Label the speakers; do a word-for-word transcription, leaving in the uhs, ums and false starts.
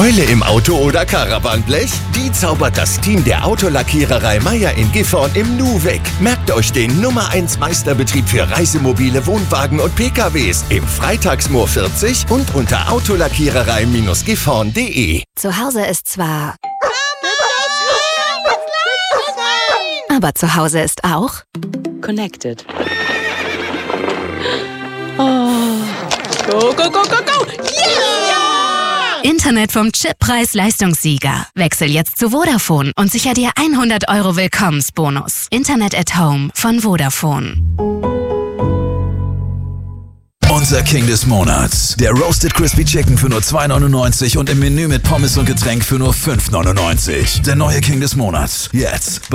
Speaker 1: Beule im Auto oder Caravanblech? Die zaubert das Team der Autolackiererei Meier in Gifhorn im Nu weg. Merkt euch den Nummer eins Meisterbetrieb für Reisemobile, Wohnwagen und P K Ws im Freitagsmoor vierzig und unter autolackiererei Gifhorn punkt de.
Speaker 2: Zu Hause ist zwar... Aber zu Hause ist auch...
Speaker 3: Connected. Oh. Go, go, go, go, go! Yeah!
Speaker 2: Internet vom Chippreis-Leistungssieger. Wechsel jetzt zu Vodafone und sicher dir hundert Euro Willkommensbonus. Internet at Home von Vodafone.
Speaker 4: Unser King des Monats. Der Roasted Crispy Chicken für nur zwei neunundneunzig und im Menü mit Pommes und Getränk für nur fünf neunundneunzig. Der neue King des Monats. Jetzt